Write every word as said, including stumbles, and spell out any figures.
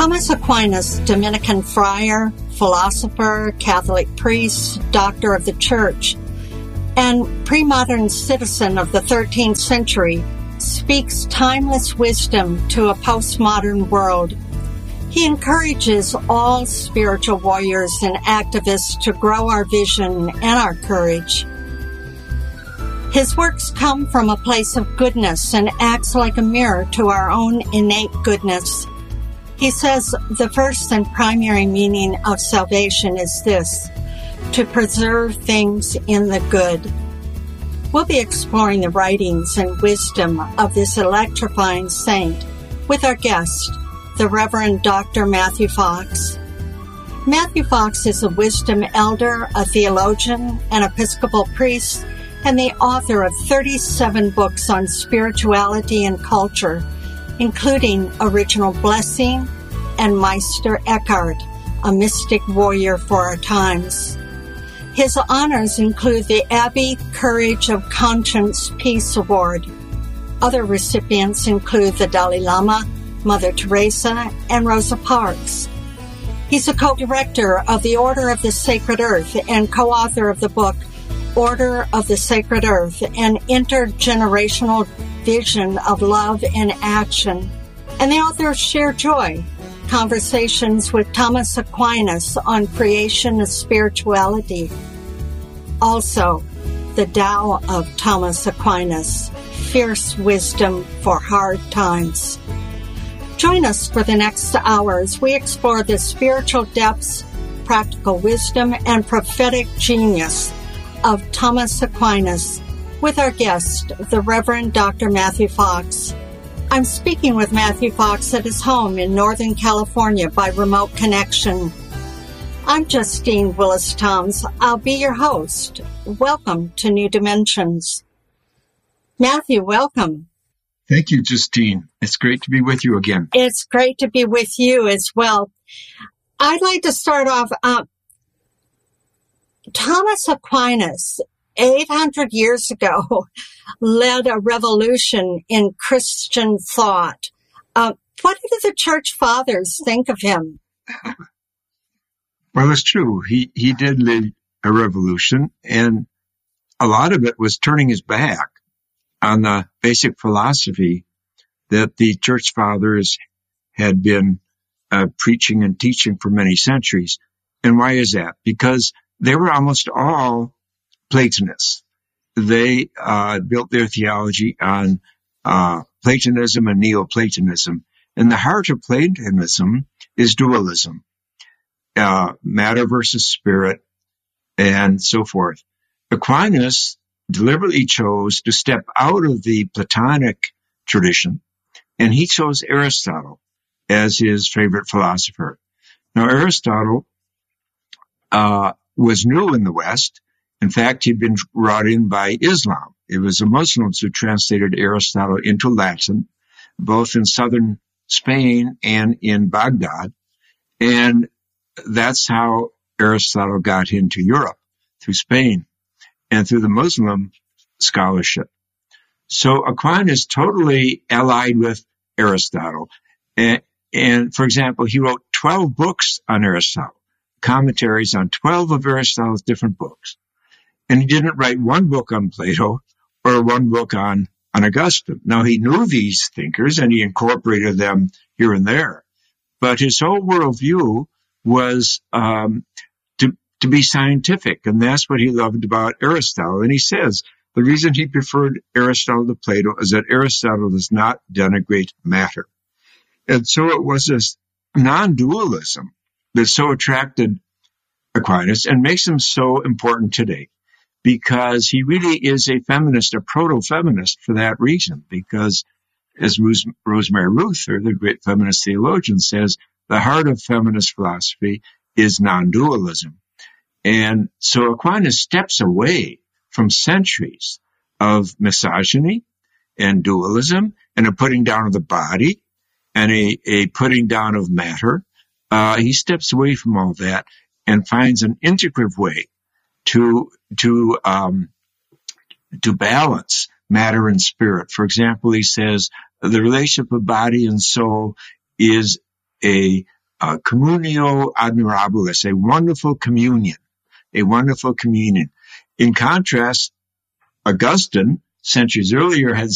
Thomas Aquinas, Dominican friar, philosopher, Catholic priest, doctor of the Church, and pre-modern citizen of the thirteenth century, speaks timeless wisdom to a postmodern world. He encourages all spiritual warriors and activists to grow our vision and our courage. His works come from a place of goodness and acts like a mirror to our own innate goodness. He says the first and primary meaning of salvation is this: to preserve things in the good. We'll be exploring the writings and wisdom of this electrifying saint with our guest, the Reverend Doctor Matthew Fox. Matthew Fox is a wisdom elder, a theologian, an Episcopal priest, and the author of thirty-seven books on spirituality and culture, including Original Blessing and Meister Eckhart, a mystic warrior for our times. His honors include the Abbey Courage of Conscience Peace Award. Other recipients include the Dalai Lama, Mother Teresa, and Rosa Parks. He's a co-director of the Order of the Sacred Earth and co-author of the book Order of the Sacred Earth, an intergenerational vision of love and action, and the author of Share Joy, Conversations with Thomas Aquinas on Creation and Spirituality. Also, the Tao of Thomas Aquinas, Fierce Wisdom for Hard Times. Join us for the next hour as we explore the spiritual depths, practical wisdom, and prophetic genius of Thomas Aquinas with our guest, the Reverend Doctor Matthew Fox. I'm speaking with Matthew Fox at his home in Northern California by remote connection. I'm Justine Willis-Toms. I'll be your host. Welcome to New Dimensions. Matthew, welcome. Thank you, Justine. It's great to be with you again. It's great to be with you as well. I'd like to start off, uh, Thomas Aquinas, eight hundred years ago, led a revolution in Christian thought. Uh, what did the Church Fathers think of him? Well, it's true. He, he did lead a revolution, and a lot of it was turning his back on the basic philosophy that the Church Fathers had been uh, preaching and teaching for many centuries. And why is that? Because they were almost all Platonists. They uh, built their theology on uh, Platonism and Neoplatonism. And the heart of Platonism is dualism, uh, matter versus spirit, and so forth. Aquinas deliberately chose to step out of the Platonic tradition, and he chose Aristotle as his favorite philosopher. Now, Aristotle uh, was new in the West. In fact, he'd been brought in by Islam. It was the Muslims who translated Aristotle into Latin, both in southern Spain and in Baghdad. And that's how Aristotle got into Europe, through Spain and through the Muslim scholarship. So Aquinas totally allied with Aristotle. And, and for example, he wrote twelve books on Aristotle, commentaries on twelve of Aristotle's different books. And he didn't write one book on Plato or one book on, on Augustine. Now, he knew these thinkers and he incorporated them here and there. But his whole worldview was um, to, to be scientific. And that's what he loved about Aristotle. And he says the reason he preferred Aristotle to Plato is that Aristotle does not denigrate matter. And so it was this non-dualism that so attracted Aquinas and makes him so important today. Because he really is a feminist, a proto-feminist for that reason. Because, as Ros- Rosemary Luther, the great feminist theologian, says, the heart of feminist philosophy is non-dualism. And so Aquinas steps away from centuries of misogyny and dualism and a putting down of the body and a, a putting down of matter. Uh, he steps away from all that and finds an integrative way to to um, to balance matter and spirit. For example, he says the relationship of body and soul is a uh, communio admirabilis, a wonderful communion, a wonderful communion. In contrast, Augustine, centuries earlier, had